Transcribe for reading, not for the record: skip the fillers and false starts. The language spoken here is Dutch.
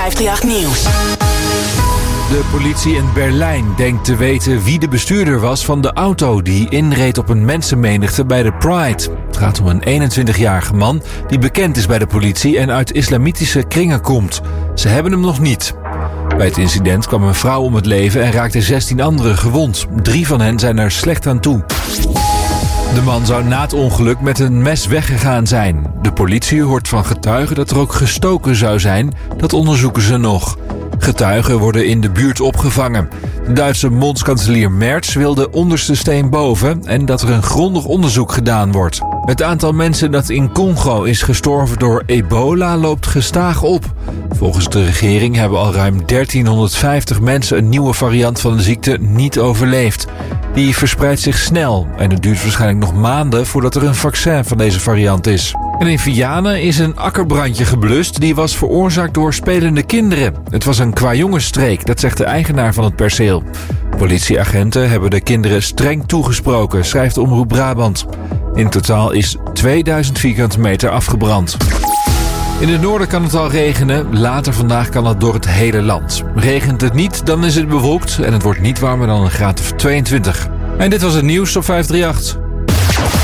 538 Nieuws. De politie in Berlijn denkt te weten wie de bestuurder was van de auto die inreed op een mensenmenigte bij de Pride. Het gaat om een 21-jarige man die bekend is bij de politie en uit islamitische kringen komt. Ze hebben hem nog niet. Bij het incident kwam een vrouw om het leven en raakten 16 anderen gewond. 3 van hen zijn er slecht aan toe. De man zou na het ongeluk met een mes weggegaan zijn. De politie hoort van getuigen dat er ook gestoken zou zijn. Dat onderzoeken ze nog. Getuigen worden in de buurt opgevangen. De Duitse bondskanselier Merz wil de onderste steen boven en dat er een grondig onderzoek gedaan wordt. Het aantal mensen dat in Congo is gestorven door ebola loopt gestaag op. Volgens de regering hebben al ruim 1350 mensen een nieuwe variant van de ziekte niet overleefd. Die verspreidt zich snel en het duurt waarschijnlijk nog maanden voordat er een vaccin van deze variant is. En in Vianen is een akkerbrandje geblust die was veroorzaakt door spelende kinderen. Het was een kwajongensstreek, dat zegt de eigenaar van het perceel. Politieagenten hebben de kinderen streng toegesproken, schrijft Omroep Brabant. In totaal is 2000 vierkante meter afgebrand. In het noorden kan het al regenen, later vandaag kan dat door het hele land. Regent het niet, dan is het bewolkt en het wordt niet warmer dan een graad of 22. En dit was het nieuws op 538.